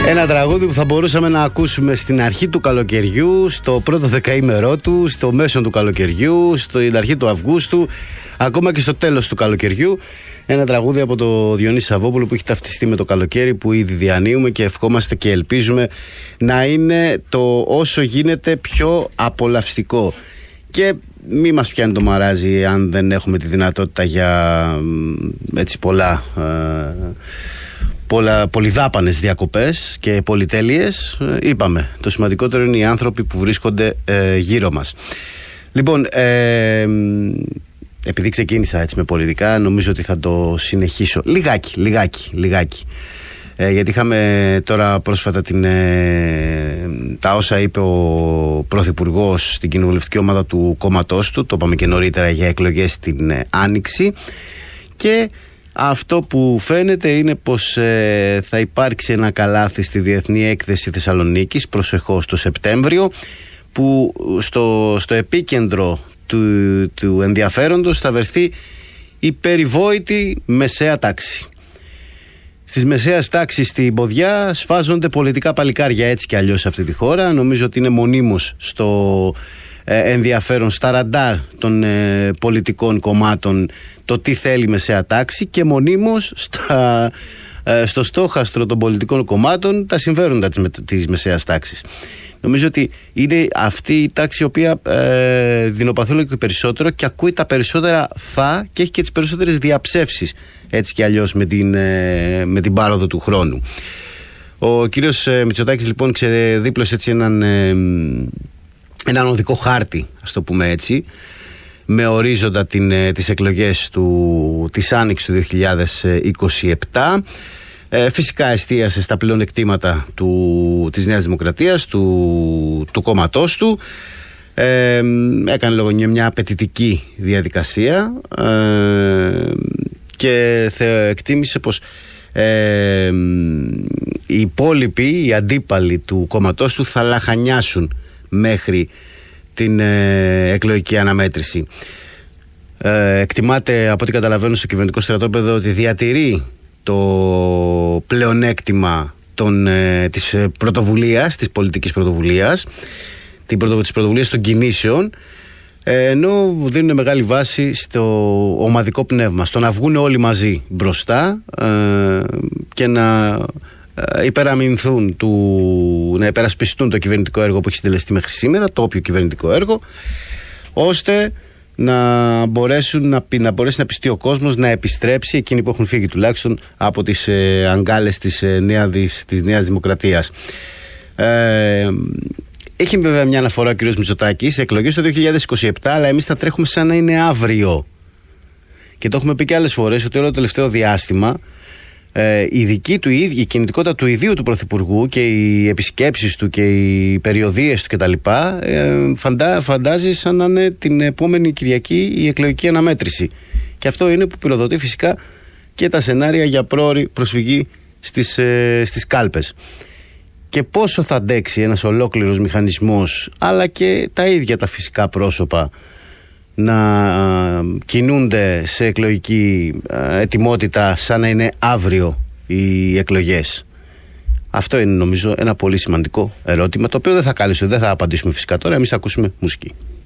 Ένα τραγούδι που θα μπορούσαμε να ακούσουμε στην αρχή του καλοκαιριού, στο πρώτο δεκαήμερό του, στο μέσο του καλοκαιριού, στην αρχή του Αυγούστου, ακόμα και στο τέλος του καλοκαιριού. Ένα τραγούδι από το Διονύση Σαββόπουλο που έχει ταυτιστεί με το καλοκαίρι που ήδη διανύουμε και ευχόμαστε και ελπίζουμε να είναι το όσο γίνεται πιο απολαυστικό. Και μη μας πιάνει το μαράζι αν δεν έχουμε τη δυνατότητα για έτσι πολυδάπανες διακοπές και πολυτέλειες. Είπαμε, το σημαντικότερο είναι οι άνθρωποι που βρίσκονται γύρω μας. Λοιπόν, επειδή ξεκίνησα έτσι με πολιτικά, νομίζω ότι θα το συνεχίσω λιγάκι. Γιατί είχαμε τώρα πρόσφατα τα όσα είπε ο Πρωθυπουργός στην κοινοβουλευτική ομάδα του κόμματός του, το είπαμε και νωρίτερα για εκλογές την Άνοιξη, και αυτό που φαίνεται είναι πως θα υπάρξει ένα καλάθι στη Διεθνή Έκθεση Θεσσαλονίκης προσεχώς το Σεπτέμβριο, που στο επίκεντρο του ενδιαφέροντος θα βρεθεί η περιβόητη μεσαία τάξη. Στις μεσαίας τάξης στην ποδιά σφάζονται πολιτικά παλικάρια έτσι κι αλλιώς σε αυτή τη χώρα. Νομίζω ότι είναι μονίμως στο ενδιαφέρον, στα ραντάρ των πολιτικών κομμάτων το τι θέλει η μεσαία τάξη, και μονίμως στο στόχαστρο των πολιτικών κομμάτων τα συμφέροντα της μεσαίας τάξης. Νομίζω ότι είναι αυτή η τάξη η οποία δεινοπαθεί όλο και περισσότερο και ακούει τα περισσότερα και έχει και τις περισσότερες διαψεύσεις έτσι κι αλλιώς με την πάροδο του χρόνου. Ο κύριος Μητσοτάκης λοιπόν ξεδίπλωσε έτσι έναν οδικό χάρτη, ας το πούμε έτσι, με ορίζοντα τις εκλογές της Άνοιξης του 2027. Φυσικά εστίασε στα πλεονεκτήματα της Νέας Δημοκρατίας, του κόμματός του. Έκανε λόγω μια απαιτητική διαδικασία και εκτίμησε πως οι υπόλοιποι, οι αντίπαλοι του κόμματός του θα λαχανιάσουν μέχρι την εκλογική αναμέτρηση. Εκτιμάται, από ό,τι καταλαβαίνω, στο κυβερνητικό στρατόπεδο ότι διατηρεί το πλεονέκτημα της πρωτοβουλίας, της πολιτικής πρωτοβουλίας, της πρωτοβουλίας των κινήσεων, ενώ δίνουν μεγάλη βάση στο ομαδικό πνεύμα, στο να βγουν όλοι μαζί μπροστά και να υπεραμεινθούν, να υπερασπιστούν το κυβερνητικό έργο που έχει συντελεστεί μέχρι σήμερα, το όποιο κυβερνητικό έργο, ώστε να μπορέσει να πιστεί ο κόσμος να επιστρέψει, εκείνοι που έχουν φύγει τουλάχιστον, από τις αγκάλες της Νέας Δημοκρατίας. Έχει βέβαια μια αναφορά ο κ. Μητσοτάκης σε εκλογές το 2027, αλλά εμείς θα τρέχουμε σαν να είναι αύριο. Και το έχουμε πει και άλλες φορές ότι όλο το τελευταίο διάστημα η κινητικότητα του ιδίου του Πρωθυπουργού και οι επισκέψεις του και οι περιοδίες του κτλ. Φαντάζει σαν να είναι την επόμενη Κυριακή η εκλογική αναμέτρηση. Και αυτό είναι που πυροδοτεί φυσικά και τα σενάρια για πρόωρη προσφυγή στις κάλπες. Και πόσο θα αντέξει ένας ολόκληρος μηχανισμός, αλλά και τα ίδια τα φυσικά πρόσωπα, να κινούνται σε εκλογική ετοιμότητα σαν να είναι αύριο οι εκλογές. Αυτό είναι νομίζω ένα πολύ σημαντικό ερώτημα, το οποίο δεν θα απαντήσουμε φυσικά τώρα. Εμείς θα ακούσουμε μουσική.